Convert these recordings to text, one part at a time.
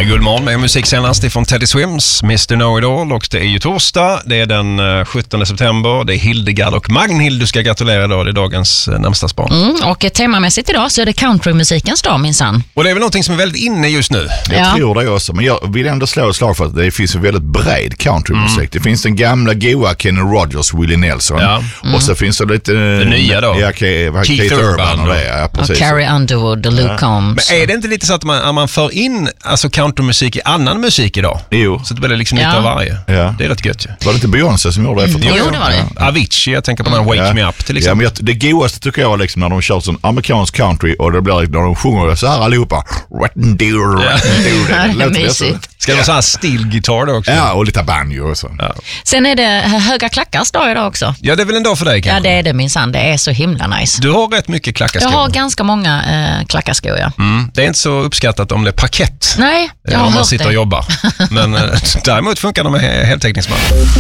Guldmorgon med musik senast ifrån Teddy Swims, Mr. Know-It-All, och det är ju torsdag, det är den 17 september, det är Hildegard och Magnhild du ska gratulera idag, det är dagens namnsdagsbarn. Och temamässigt idag så är det countrymusikens dag minsann. Och det är väl någonting som är väldigt inne just nu. Jag tror det också, men jag vill ändå slå ett slag för att det finns en väldigt bred countrymusik. Det finns den gamla goa Kenny Rogers, Willie Nelson, och så finns det lite... Det nya då. Ja, Keith Urban och det, ja, precis. Och Carrie Underwood och Luke Combs. Men är det inte lite så att man för in alltså countrymusik i annan musik idag? Jo. Så det blir liksom lite av varje. Ja. Det är rätt gött ju. Var det inte Beyoncé som gjorde det? Jo, det var det. Avicii, jag tänker på den Wake Me Up till exempel. Ja, men det godaste tycker jag liksom när de kör sån amerikansk country och det blir när de sjunger så här allihopa. Det är mysigt. Ska det vara så här steel-gitarr då också? Ja, och lite banjo och så. Ja. Sen är det höga klackars dag idag också. Ja, det är väl en dag för dig kanske? Ja, det är det minsann. Det är så himla nice. Du har rätt mycket klackarskor. Jag har ganska många klackarskor, ja. Det är inte så uppskattat om det är parkett. Nej, jag har om man hört sitter det. och jobbar. Men däremot funkar de med heltäckningsman.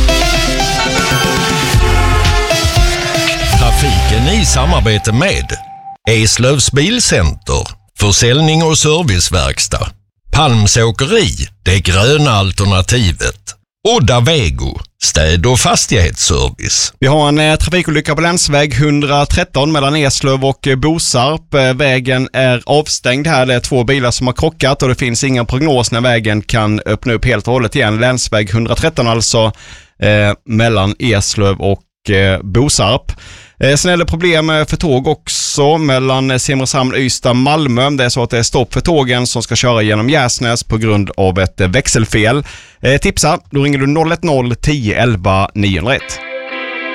Trafiken i samarbete med Eslövs Bilcenter, försäljning och serviceverkstad, Palmsåkeri, det gröna alternativet, Odda Vego, städ- och fastighetsservice. Vi har en trafikolycka på länsväg 113 mellan Eslöv och Bosarp. Vägen är avstängd här. Det är 2 bilar som har krockat och det finns ingen prognos när vägen kan öppna upp helt och hållet igen. Länsväg 113 alltså mellan Eslöv och Bosarp. Sen är det problem för tåg också mellan Simrishamn, Ystad, Malmö. Det är så att det är stopp för tågen som ska köra genom Gärsnäs på grund av ett växelfel. Tipsa, då ringer du 010 11 901.